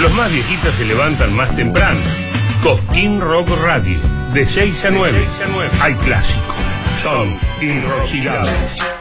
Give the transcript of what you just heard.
Los más viejitos se levantan más temprano. Cosquín Rock Radio, de 6 a 9. Hay clásicos, son irrochilables.